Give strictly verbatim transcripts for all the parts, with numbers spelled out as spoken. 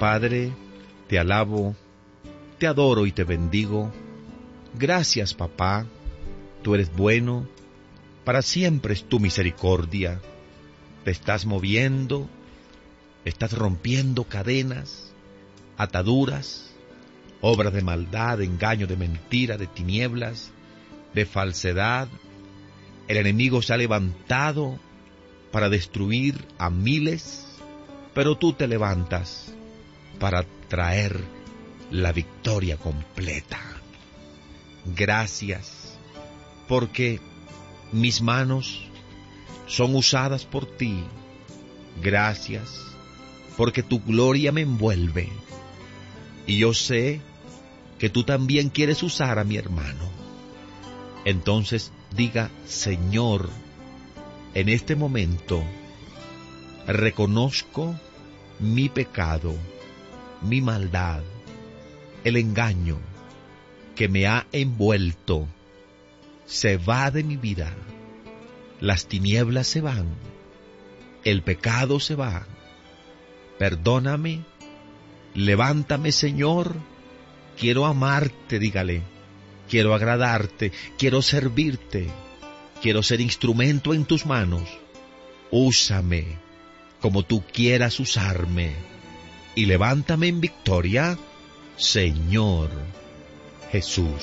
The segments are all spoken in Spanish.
Padre, te alabo, te adoro y te bendigo. Gracias, papá, tú eres bueno, para siempre es tu misericordia. Te estás moviendo, estás rompiendo cadenas, ataduras, obras de maldad, de engaño, de mentira, de tinieblas, de falsedad. El enemigo se ha levantado para destruir a miles, pero tú te levantas para traer la victoria completa. Gracias, porque mis manos son usadas por ti. Gracias, porque tu gloria me envuelve. Y yo sé que tú también quieres usar a mi hermano. Entonces diga: Señor, en este momento reconozco mi pecado, mi maldad, el engaño que me ha envuelto. Se va de mi vida. Las tinieblas se van. El pecado se va. Perdóname. Levántame, Señor. Quiero amarte, dígale. Quiero agradarte. Quiero servirte. Quiero ser instrumento en tus manos. Úsame como tú quieras usarme. Y levántame en victoria, Señor Jesús.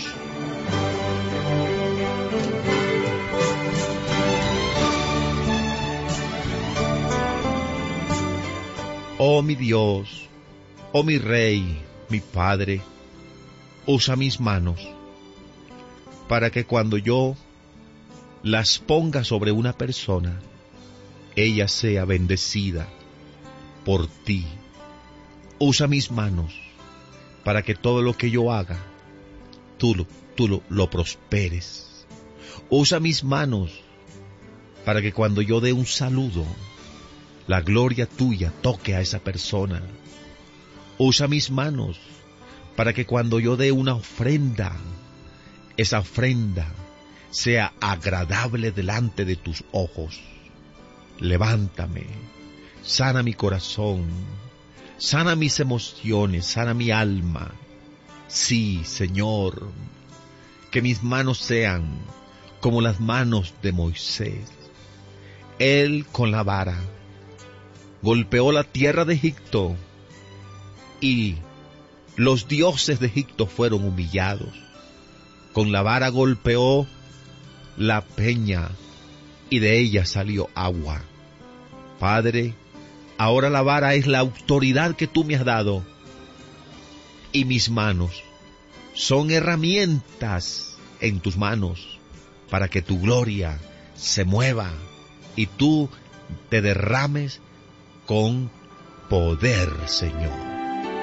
Oh mi Dios, oh mi Rey, mi Padre, usa mis manos para que cuando yo las ponga sobre una persona, ella sea bendecida por ti. Usa mis manos para que todo lo que yo haga, tú, lo, tú lo, lo prosperes. Usa mis manos para que cuando yo dé un saludo, la gloria tuya toque a esa persona. Usa mis manos para que cuando yo dé una ofrenda, esa ofrenda sea agradable delante de tus ojos. Levántame, sana mi corazón, sana mis emociones, sana mi alma. Sí, Señor, que mis manos sean como las manos de Moisés. Él con la vara golpeó la tierra de Egipto y los dioses de Egipto fueron humillados. Con la vara golpeó la peña y de ella salió agua. Padre, ahora la vara es la autoridad que tú me has dado y mis manos son herramientas en tus manos para que tu gloria se mueva y tú te derrames con poder, Señor.